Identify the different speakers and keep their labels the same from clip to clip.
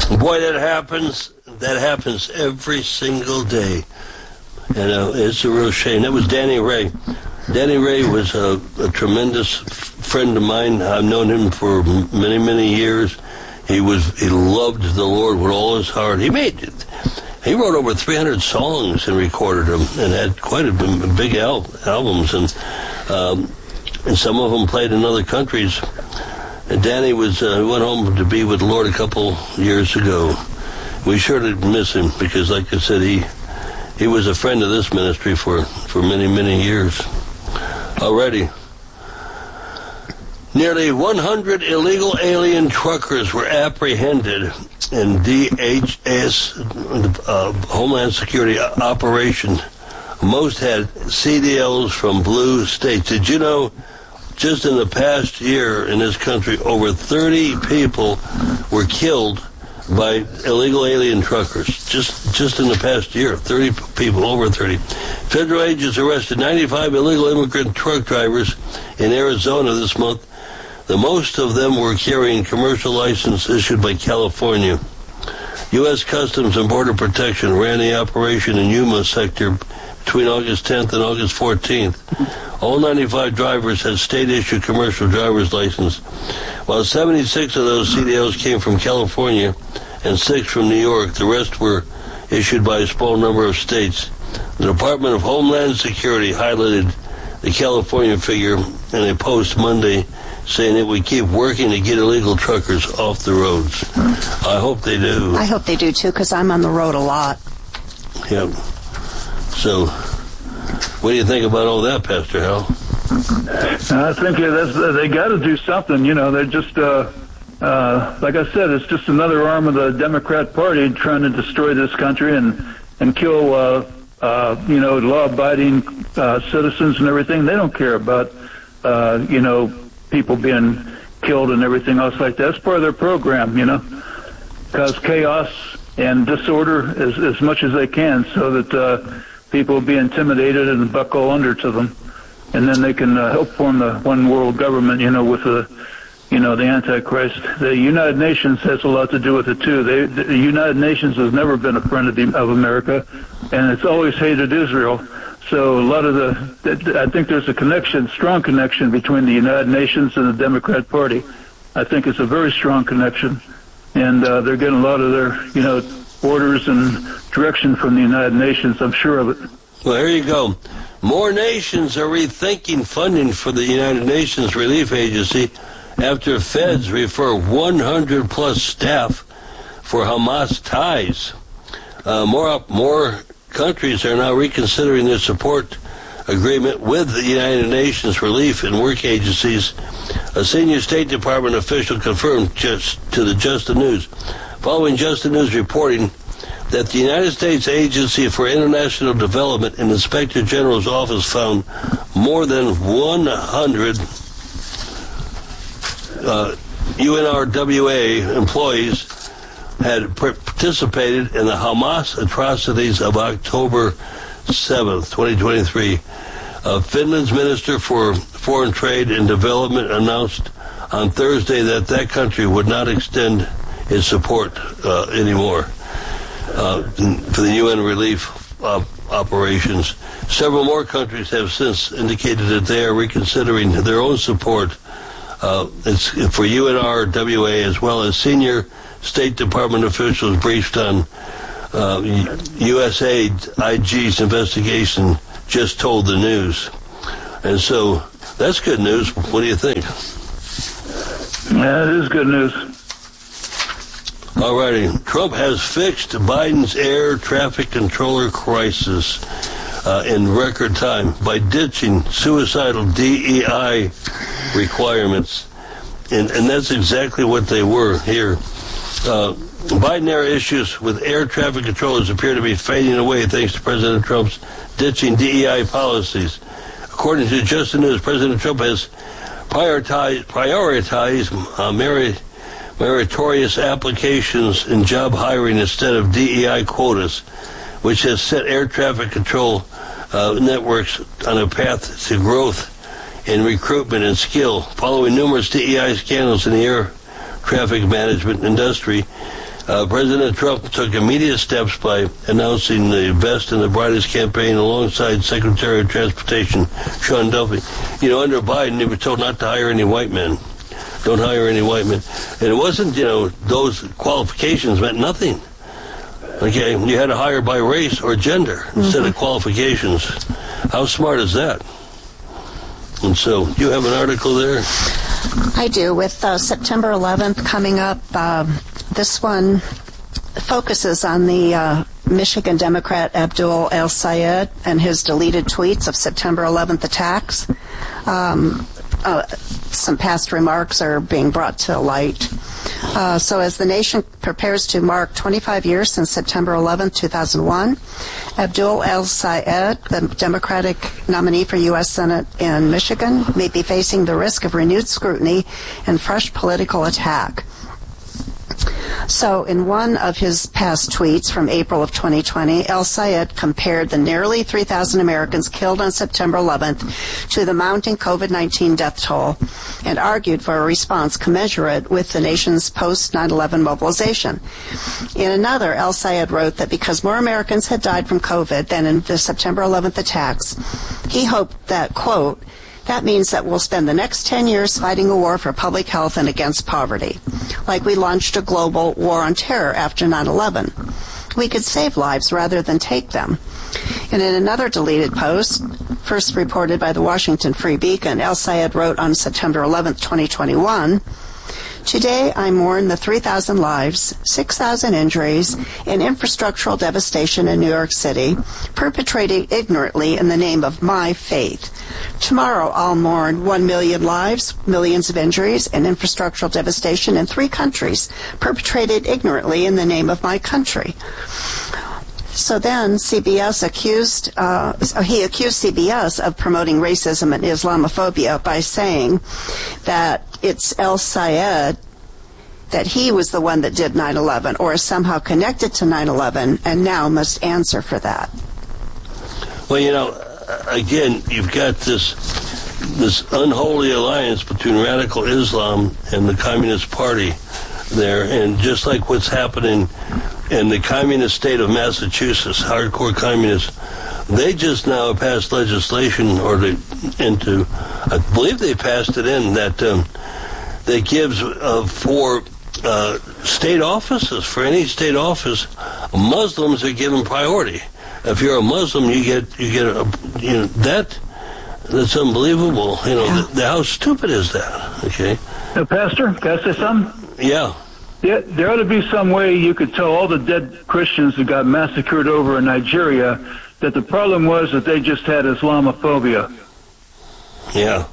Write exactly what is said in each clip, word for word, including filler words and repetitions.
Speaker 1: Boy, that happens. That happens every single day. And uh, it's a real shame. That was Danny Ray. Danny Ray was a, a tremendous f- friend of mine. I've known him for many, many years. He was he loved the Lord with all his heart. He made it. He wrote over three hundred songs and recorded them, and had quite a big al- albums, and um, and some of them played in other countries. And Danny was uh, went home to be with the Lord a couple years ago. We sure did miss him because, like I said, he he was a friend of this ministry for, for many, many years already. Nearly one hundred illegal alien truckers were apprehended in D H S uh, Homeland Security operation. Most had C D Ls from blue states. Did you know, just in the past year in this country, over thirty people were killed by illegal alien truckers? Just just in the past year, thirty people, over thirty. Federal agents arrested ninety-five illegal immigrant truck drivers in Arizona this month. The most of them were carrying commercial license issued by California. U S Customs and Border Protection ran the operation in Yuma sector between August tenth and August fourteenth. All ninety-five drivers had state-issued commercial driver's license, while seventy-six of those C D Ls came from California and six from New York. The rest were issued by a small number of states. The Department of Homeland Security highlighted the California figure in a post Monday, saying that we keep working to get illegal truckers off the roads. I hope they do.
Speaker 2: I hope they do, too, because I'm on the road a lot.
Speaker 1: Yep. So, what do you think about all that, Pastor Hal?
Speaker 3: I think that's, they got to do something. You know, they're just, uh, uh, like I said, it's just another arm of the Democrat Party trying to destroy this country and, and kill, uh, uh, you know, law-abiding uh, citizens and everything. They don't care about, uh, you know, people being killed and everything else like that. That's part of their program, you know, cause chaos and disorder as, as much as they can so that uh, people will be intimidated and buckle under to them. And then they can uh, help form the one world government, you know, with the, you know, the Antichrist. The United Nations has a lot to do with it, too. They, the United Nations has never been a friend of, the, of America, and it's always hated Israel. So a lot of the, I think there's a connection, strong connection between the United Nations and the Democrat Party. I think it's a very strong connection, and uh, they're getting a lot of their, you know, orders and direction from the United Nations. I'm sure of it.
Speaker 1: Well, there you go. More nations are rethinking funding for the United Nations Relief Agency after feds refer one hundred plus staff for Hamas ties. Uh, more more. Countries are now reconsidering their support agreement with the United Nations Relief and Work Agencies. A senior State Department official confirmed just to the Just the News, following Just the News reporting that the United States Agency for International Development and Inspector General's office found more than one hundred uh, U N R W A employees had participated in the Hamas atrocities of October seventh, twenty twenty-three. Uh, Finland's Minister for Foreign Trade and Development announced on Thursday that that country would not extend its support uh, anymore uh, for the U N relief uh, operations. Several more countries have since indicated that they are reconsidering their own support uh, it's for U N R W A, as well as senior State Department officials briefed on uh, U S A I G's investigation just told the news. And so that's good news. What do you think?
Speaker 3: Yeah, it is good news.
Speaker 1: All righty. Trump has fixed Biden's air traffic controller crisis uh, in record time by ditching suicidal D E I requirements. And, and that's exactly what they were here. Uh, Biden-era issues with air traffic controllers appear to be fading away thanks to President Trump's ditching D E I policies. According to Just the News, President Trump has prioritized, prioritized uh, merit, meritorious applications in job hiring instead of D E I quotas, which has set air traffic control uh, networks on a path to growth in recruitment and skill. Following numerous D E I scandals in the air traffic management industry, Uh, President Trump took immediate steps by announcing the Best and the Brightest campaign alongside Secretary of Transportation Sean Duffy. You know, under Biden, they were told not to hire any white men. Don't hire any white men. And it wasn't, you know, those qualifications meant nothing. Okay, you had to hire by race or gender mm-hmm. instead of qualifications. How smart is that? And so, you have an article there?
Speaker 2: I do. With uh, September eleventh coming up, uh, this one focuses on the uh, Michigan Democrat Abdul El-Sayed and his deleted tweets of September eleventh attacks. Um, uh, some past remarks are being brought to light. Uh, so as the nation prepares to mark twenty-five years since September eleventh, two thousand one, Abdul El-Sayed, the Democratic nominee for U S Senate in Michigan, may be facing the risk of renewed scrutiny and fresh political attack. So in one of his past tweets from April of twenty twenty, El-Sayed compared the nearly three thousand Americans killed on September eleventh to the mounting COVID nineteen death toll and argued for a response commensurate with the nation's post nine eleven mobilization. In another, El-Sayed wrote that because more Americans had died from COVID than in the September eleventh attacks, he hoped that, quote, that means that we'll spend the next ten years fighting a war for public health and against poverty, like we launched a global war on terror after nine eleven. We could save lives rather than take them. And in another deleted post, first reported by the Washington Free Beacon, El-Sayed wrote on September eleventh, twenty twenty-one, today I mourn the three thousand lives, six thousand injuries, and infrastructural devastation in New York City, perpetrated ignorantly in the name of my faith. Tomorrow I'll mourn one million lives, millions of injuries, and infrastructural devastation in three countries, perpetrated ignorantly in the name of my country. So then C B S accused, uh, he accused C B S of promoting racism and Islamophobia by saying that it's El-Sayed, that he was the one that did nine eleven or is somehow connected to nine eleven and now must answer for that.
Speaker 1: Well, you know, again, you've got this this unholy alliance between radical Islam and the Communist Party there, and just like what's happening in the communist state of Massachusetts, hardcore communists, they just now passed legislation, or they, into, I believe they passed it in, that um, that gives uh, for uh, state offices, for any state office, Muslims are given priority. If you're a Muslim, you get you get a you know that that's unbelievable. You know, yeah. the, how stupid is that? Okay,
Speaker 3: uh, Pastor, can I say something?
Speaker 1: Yeah.
Speaker 3: Yeah, there ought to be some way you could tell all the dead Christians that got massacred over in Nigeria that the problem was that they just had Islamophobia.
Speaker 1: Yeah.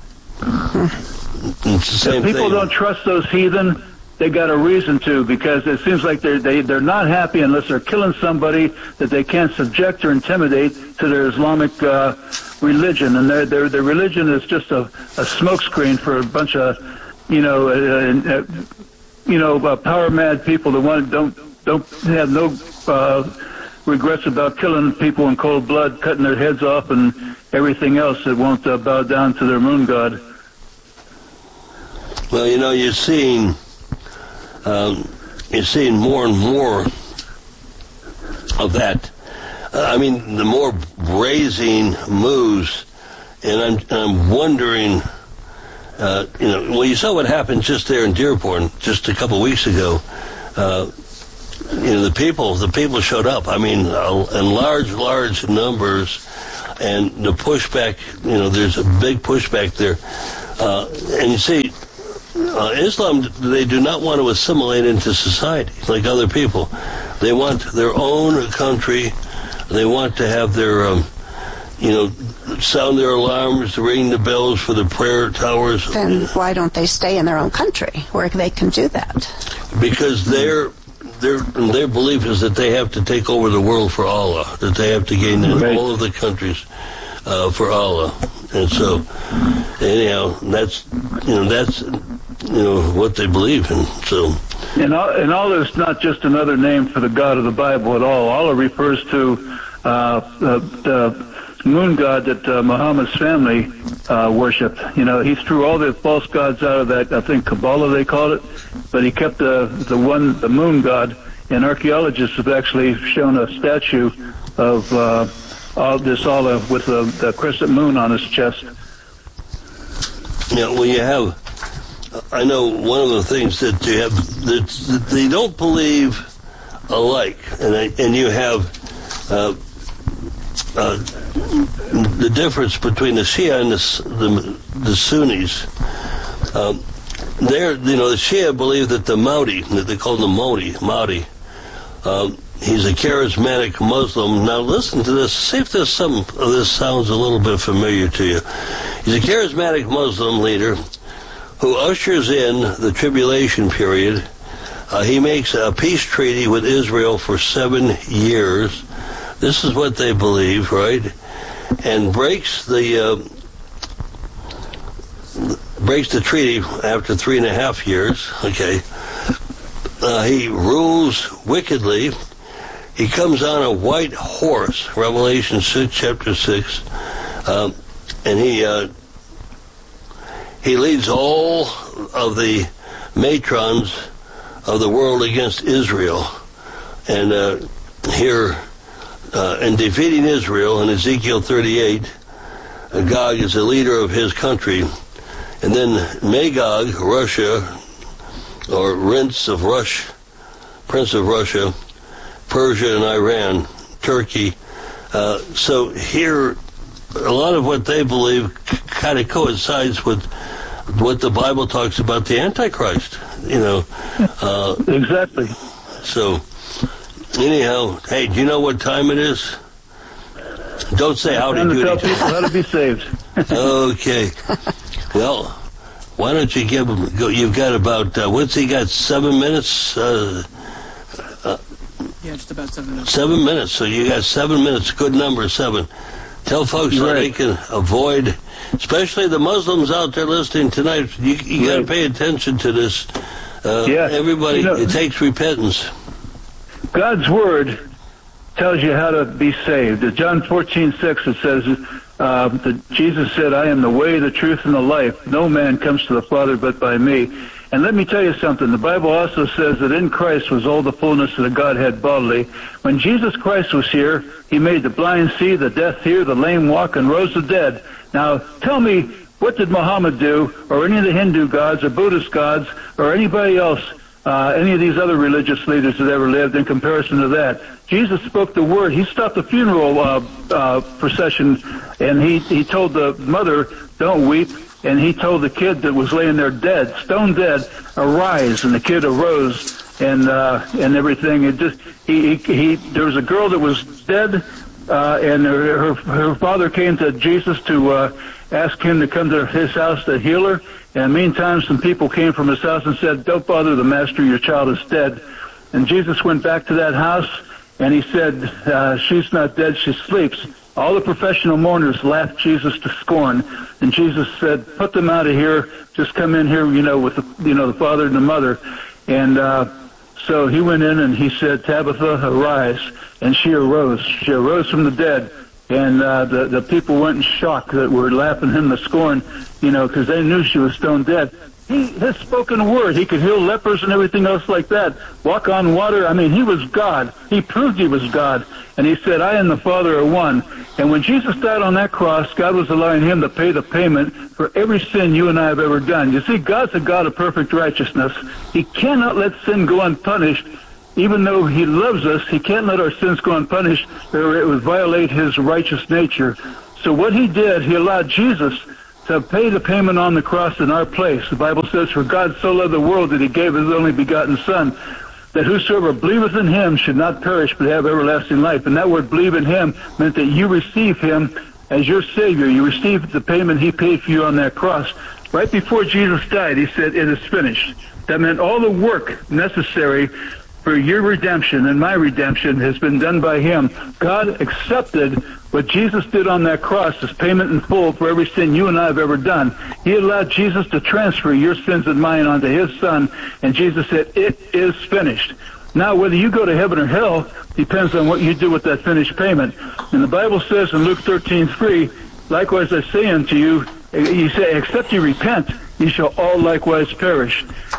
Speaker 1: It's the same
Speaker 3: if people
Speaker 1: thing.
Speaker 3: don't trust those heathen, they got a reason to, because it seems like they're, they, they're not happy unless they're killing somebody that they can't subject or intimidate to their Islamic uh, religion. And their, their, their religion is just a, a smokescreen for a bunch of, you know, uh, uh, you know, uh, power mad people that want don't don't have no uh, regrets about killing people in cold blood, cutting their heads off, and everything else that won't uh, bow down to their moon god.
Speaker 1: Well, you know, you're seeing um, you're seeing more and more of that. Uh, I mean, the more brazen moves, and I'm I'm wondering. Uh, you know, well, you saw what happened just there in Dearborn just a couple of weeks ago. Uh, you know, the people, the people showed up. I mean, uh, in large, large numbers, and the pushback. You know, there's a big pushback there. Uh, and you see, uh, Islam, they do not want to assimilate into society like other people. They want their own country. They want to have their, um, you know, sound their alarms, ring the bells for the prayer towers.
Speaker 2: Then why don't they stay in their own country where they can do that?
Speaker 1: Because their their their belief is that they have to take over the world for Allah, that they have to gain right. all of the countries uh, for Allah, and so anyhow, that's you know that's you know what they believe in. So.
Speaker 3: And, and Allah is not just another name for the God of the Bible at all. Allah refers to uh, the, the moon god that uh, Muhammad's family uh, worshipped. You know, he threw all the false gods out of that, I think Kabbalah they called it, but he kept the the one, the moon god, and archaeologists have actually shown a statue of uh, all this olive with the, the crescent moon on his chest.
Speaker 1: Yeah, well, you have, I know one of the things that you have, that, that they don't believe alike, and I, and you have uh, uh, the difference between the Shia and the, the, the Sunnis. Um, they're, you know, the Shia believe that the Mahdi, that they call him the Mahdi, Mahdi, um, he's a charismatic Muslim. Now listen to this. See if there's some of this sounds a little bit familiar to you. He's a charismatic Muslim leader who ushers in the tribulation period. Uh, he makes a peace treaty with Israel for seven years. This is what they believe, right? And breaks the uh, breaks the treaty after three and a half years. Okay. Uh, he rules wickedly. He comes on a white horse, Revelation six, chapter six, um, and he uh, he leads all of the matrons of the world against Israel. And uh, here, uh, in defeating Israel in Ezekiel thirty-eight, uh, Gog is the leader of his country. And then Magog, Russia, or Prince of Russia, Prince of Russia, Persia and Iran, Turkey. Uh, so here, a lot of what they believe c- kind of coincides with what the Bible talks about the Antichrist, you know. Uh,
Speaker 3: exactly.
Speaker 1: So, anyhow, hey, do you know what time it is? Don't say howdy
Speaker 3: doody.
Speaker 1: Tell
Speaker 3: people how to be saved.
Speaker 1: Okay. Well, why don't you give them, go, you've got about, uh, what's he got, seven minutes? Uh, uh,
Speaker 4: yeah, just about seven minutes.
Speaker 1: Seven minutes, so you got seven minutes, good number, seven. Tell folks
Speaker 3: right.
Speaker 1: how they can avoid, especially the Muslims out there listening tonight, you, you got to pay attention to this. Uh,
Speaker 3: yeah.
Speaker 1: Everybody,
Speaker 3: you know,
Speaker 1: it takes repentance.
Speaker 3: God's Word tells you how to be saved. In John fourteen six, it says, uh, that Jesus said, I am the way, the truth, and the life. No man comes to the Father but by me. And let me tell you something. The Bible also says that in Christ was all the fullness of the Godhead bodily. When Jesus Christ was here, he made the blind see, the deaf hear, the lame walk, and rose the dead. Now, tell me, what did Muhammad do, or any of the Hindu gods, or Buddhist gods, or anybody else, uh, any of these other religious leaders that ever lived in comparison to that? Jesus spoke the word. He stopped the funeral uh, uh, procession, and he, he told the mother, don't weep. And he told the kid that was laying there dead, stone dead, arise. And the kid arose, and uh, and everything. It just he, he he. There was a girl that was dead, uh, and her, her her father came to Jesus to uh, ask him to come to his house to heal her. And meantime, some people came from his house and said, "Don't bother the master. Your child is dead." And Jesus went back to that house, and he said, uh, "She's not dead. She sleeps." All the professional mourners laughed Jesus to scorn, and Jesus said, "Put them out of here. Just come in here, you know, with the, you know, the father and the mother." And uh, so he went in and he said, "Tabitha, arise," and she arose. She arose from the dead, and uh, the the people went in shock that were laughing him to scorn, you know, because they knew she was stone dead. He has spoken a word. He could heal lepers and everything else like that. Walk on water. I mean, he was God. He proved he was God. And he said, I and the Father are one. And when Jesus died on that cross, God was allowing him to pay the payment for every sin you and I have ever done. You see, God's a God of perfect righteousness. He cannot let sin go unpunished. Even though he loves us, he can't let our sins go unpunished, or it would violate his righteous nature. So what he did, he allowed Jesus to pay the payment on the cross in our place. The Bible says, for God so loved the world that he gave his only begotten Son, that whosoever believeth in him should not perish but have everlasting life. And that word believe in him meant that you receive him as your Savior. You receive the payment he paid for you on that cross. Right before Jesus died, he said, it is finished. That meant all the work necessary for your redemption and my redemption has been done by him. God accepted what Jesus did on that cross as payment in full for every sin you and I have ever done. He allowed Jesus to transfer your sins and mine onto his Son, and Jesus said, it is finished. Now, whether you go to heaven or hell depends on what you do with that finished payment. And the Bible says in Luke thirteen three, likewise I say unto you, you say, except you repent, ye shall all likewise perish.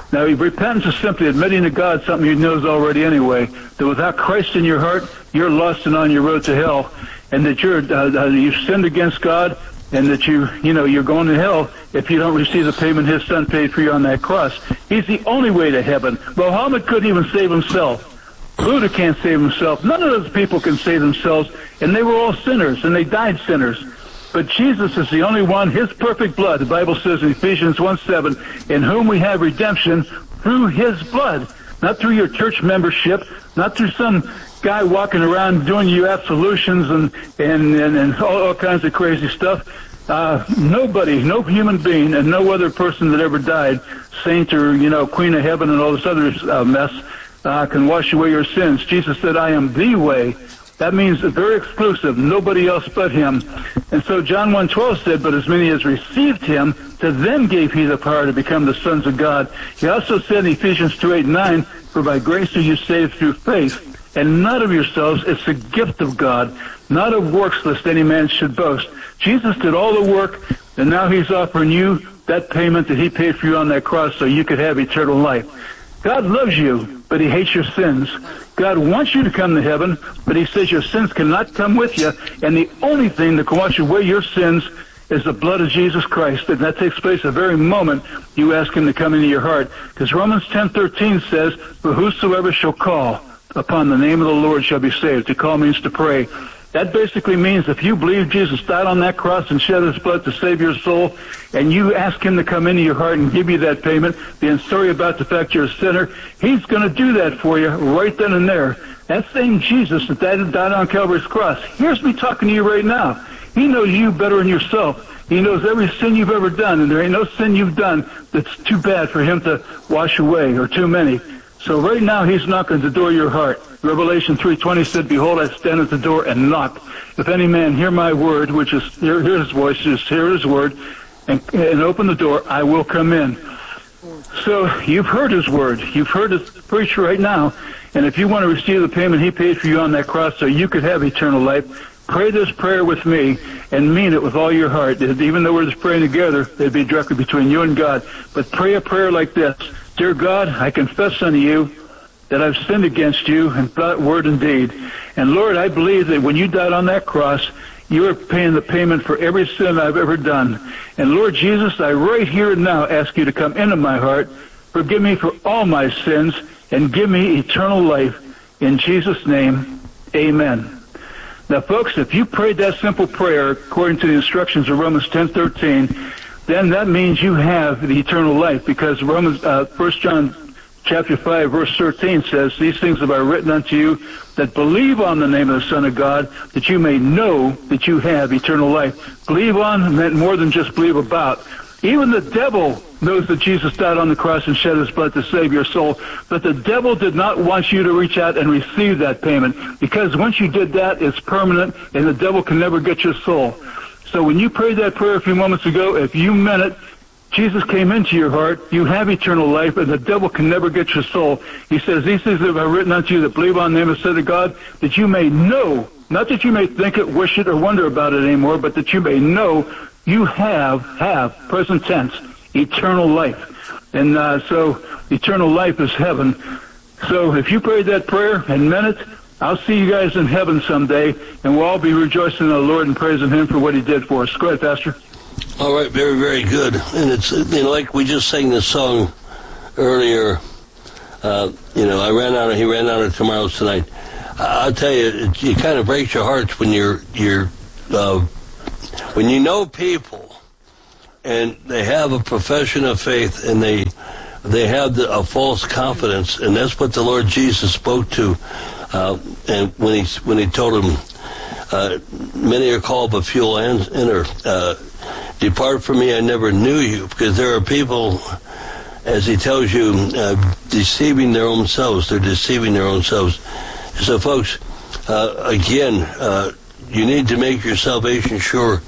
Speaker 3: Now, repentance is simply admitting to God something you knows already anyway, that without Christ in your heart, you're lost and on your road to hell, and that you're uh, you've sinned against God, and that you you know you're going to hell if you don't receive the payment His Son paid for you on that cross. He's the only way to heaven. Muhammad couldn't even save himself. Buddha can't save himself. None of those people can save themselves, and they were all sinners, and they died sinners. But Jesus is the only one, His perfect blood, the Bible says in Ephesians one seven, in whom we have redemption through His blood, not through your church membership, not through some guy walking around doing you absolutions and, and, and, and all, all kinds of crazy stuff. Uh, nobody, no human being, and no other person that ever died, saint or, you know, queen of heaven and all this other uh, mess, uh, can wash away your sins. Jesus said, I am the way. That means very exclusive, nobody else but Him. And so John one twelve said, but as many as received Him, to them gave He the power to become the sons of God. He also said in Ephesians two eight and nine, for by grace are you saved through faith, and not of yourselves, it's a gift of God, not of works, lest any man should boast. Jesus did all the work, and now He's offering you that payment that He paid for you on that cross so you could have eternal life. God loves you, but He hates your sins. God wants you to come to heaven, but He says your sins cannot come with you, and the only thing that can wash away your sins is the blood of Jesus Christ, and that takes place the very moment you ask Him to come into your heart. Because Romans ten thirteen says, for whosoever shall call upon the name of the Lord shall be saved. To call means to pray. That basically means if you believe Jesus died on that cross and shed His blood to save your soul, and you ask Him to come into your heart and give you that payment, being sorry about the fact you're a sinner, He's going to do that for you right then and there. That same Jesus that died on Calvary's cross, here's me talking to you right now. He knows you better than yourself. He knows every sin you've ever done, and there ain't no sin you've done that's too bad for Him to wash away, or too many. So right now, He's knocking at the door of your heart. Revelation three twenty said, behold, I stand at the door and knock. If any man hear my word, which is, hear, hear His voice, just hear His word, and, and open the door, I will come in. So you've heard His word. You've heard His preach right now. And if you want to receive the payment He paid for you on that cross so you could have eternal life, pray this prayer with me and mean it with all your heart. Even though we're just praying together, it'd be directly between you and God. But pray a prayer like this. Dear God, I confess unto you that I've sinned against you in thought, word, and deed. And Lord, I believe that when you died on that cross, you are paying the payment for every sin I've ever done. And Lord Jesus, I right here and now ask you to come into my heart, forgive me for all my sins, and give me eternal life. In Jesus' name, amen. Now, folks, if you prayed that simple prayer according to the instructions of Romans ten thirteen, then that means you have the eternal life, because Romans, uh, First John chapter five, verse thirteen says, these things have I written unto you that believe on the name of the Son of God, that you may know that you have eternal life. Believe on meant more than just believe about. Even the devil knows that Jesus died on the cross and shed His blood to save your soul, but the devil did not want you to reach out and receive that payment, because once you did that, it's permanent, and the devil can never get your soul. So when you prayed that prayer a few moments ago, if you meant it, Jesus came into your heart, you have eternal life, and the devil can never get your soul. He says, these things have I written unto you that believe on the name of the Son of God, that you may know, not that you may think it, wish it, or wonder about it anymore, but that you may know you have, have, present tense, eternal life. And uh, so eternal life is heaven. So if you prayed that prayer and meant it, I'll see you guys in heaven someday, and we'll all be rejoicing in the Lord and praising Him for what He did for us. Go ahead, Pastor.
Speaker 1: All right, very, very good. And it's, you know, like we just sang this song earlier, uh, you know, I ran out of, he ran out of tomorrow's tonight. I'll tell you, it, it kind of breaks your hearts when you're, you're, uh, when you know people and they have a profession of faith and they, they have the, a false confidence, and that's what the Lord Jesus spoke to, uh, and when he, when he told him, uh, many are called but few will enter, uh, depart from me, I never knew you, because there are people, as he tells you, uh, deceiving their own selves. They're deceiving their own selves. So, folks, uh, again, uh, you need to make your salvation sure.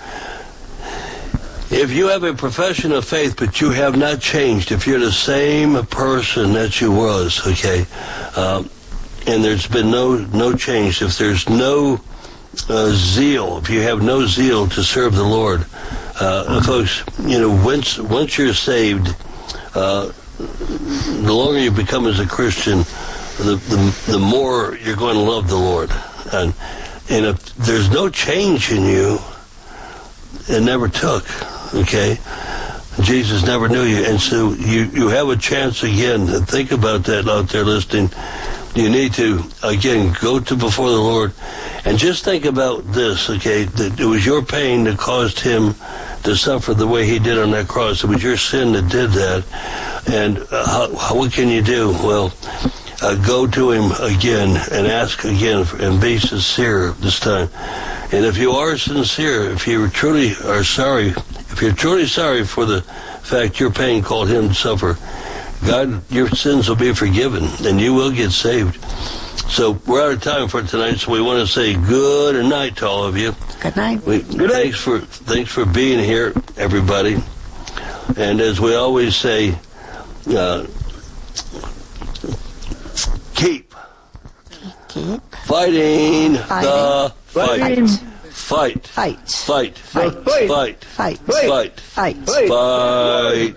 Speaker 1: If you have a profession of faith, but you have not changed, if you're the same person that you was, okay, uh, and there's been no no change, if there's no uh, zeal, if you have no zeal to serve the Lord, uh, folks, you know, once once you're saved, uh, the longer you become as a Christian, the, the, the more you're going to love the Lord. And, and if there's no change in you, it never took, okay? Jesus never knew you. And so you, you have a chance again. Think about that out there listening. You need to, again, go to before the Lord and just think about this, okay? That it was your pain that caused him to suffer the way he did on that cross. It was your sin that did that. And uh, how, how, what can you do? Well, uh, go to him again and ask again and be sincere this time. And if you are sincere, if you truly are sorry, if you're truly sorry for the fact your pain called him to suffer, God, your sins will be forgiven, and you will get saved. So we're out of time for tonight, so we want to say good night to all of you.
Speaker 2: Good night.
Speaker 1: We,
Speaker 3: Good night.
Speaker 1: Thanks for, thanks for being here, everybody. And as we always say, uh, keep,
Speaker 2: Keep
Speaker 1: fighting,
Speaker 2: Fighting.
Speaker 1: the
Speaker 3: Fighting.
Speaker 1: fight.
Speaker 2: Fight.
Speaker 1: Fight.
Speaker 2: Fight.
Speaker 1: Fight. Fight.
Speaker 2: Fight.
Speaker 1: Fight.
Speaker 2: Fight.
Speaker 1: Fight.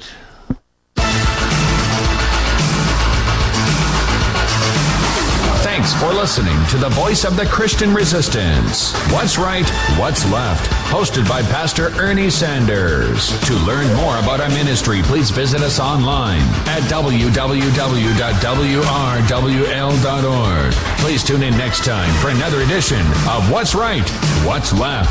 Speaker 5: Thanks for listening to the Voice of the Christian Resistance. What's Right, What's Left? Hosted by Pastor Ernie Sanders. To learn more about our ministry, please visit us online at w w w dot w r w l dot org. Please tune in next time for another edition of What's Right, What's Left.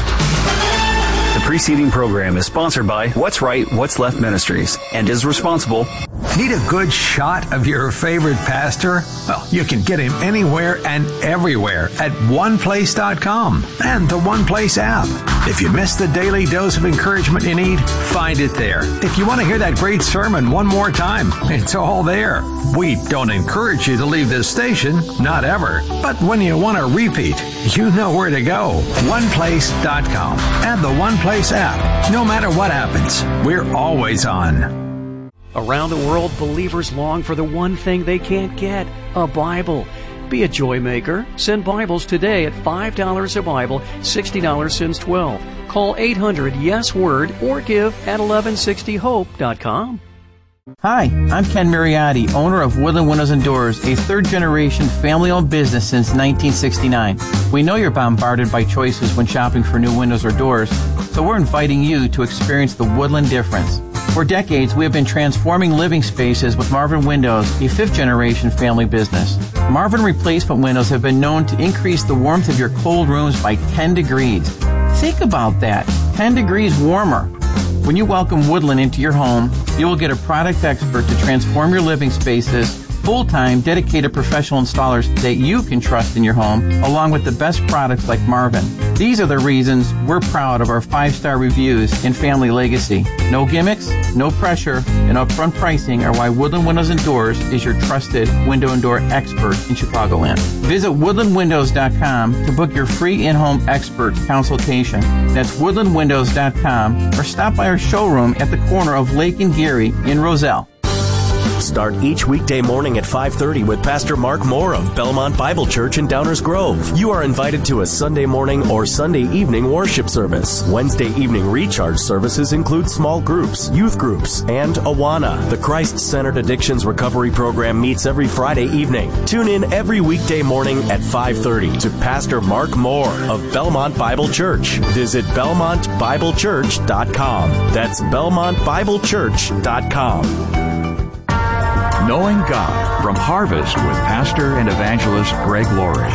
Speaker 6: The preceding program is sponsored by What's Right, What's Left Ministries and is responsible.
Speaker 7: Need a good shot of your favorite pastor? Well, you can get him anywhere and everywhere at one place dot com and the One Place app. If you missed the daily dose of encouragement you need, find it there. If you want to hear that great sermon one more time, it's all there. We don't encourage you to leave this station, not ever. But when you want to repeat, you know where to go. one place dot com and the One Place app. No matter what happens, we're always on.
Speaker 8: Around the world, believers long for the one thing they can't get, a Bible. Be a joy maker. Send Bibles today at five dollars a Bible, sixty dollars since twelve. Call eight hundred yes word or give at eleven sixty hope dot com.
Speaker 9: Hi, I'm Ken Mariotti, owner of Woodland Windows and Doors, a third-generation family-owned business since nineteen sixty-nine. We know you're bombarded by choices when shopping for new windows or doors, so we're inviting you to experience the Woodland difference. For decades, we have been transforming living spaces with Marvin Windows, a fifth-generation family business. Marvin replacement windows have been known to increase the warmth of your cold rooms by ten degrees. Think about that, ten degrees warmer. When you welcome Woodland into your home, you will get a product expert to transform your living spaces, full-time, dedicated professional installers that you can trust in your home, along with the best products like Marvin. These are the reasons we're proud of our five-star reviews and family legacy. No gimmicks, no pressure, and upfront pricing are why Woodland Windows and Doors is your trusted window and door expert in Chicagoland. Visit woodland windows dot com to book your free in-home expert consultation. That's woodland windows dot com, or stop by our showroom at the corner of Lake and Geary in Roselle.
Speaker 10: Start each weekday morning at five thirty with Pastor Mark Moore of Belmont Bible Church in Downers Grove. You are invited to a Sunday morning or Sunday evening worship service. Wednesday evening recharge services include small groups, youth groups, and Awana. The Christ-Centered Addictions Recovery Program meets every Friday evening. Tune in every weekday morning at five thirty to Pastor Mark Moore of Belmont Bible Church. Visit belmont bible church dot com. That's belmont bible church dot com.
Speaker 5: Knowing God from Harvest with Pastor and Evangelist Greg Laurie.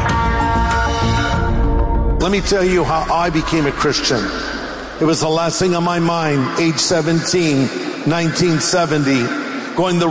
Speaker 11: Let me tell you how I became a Christian. It was the last thing on my mind, age seventeen, nineteen seventy, going the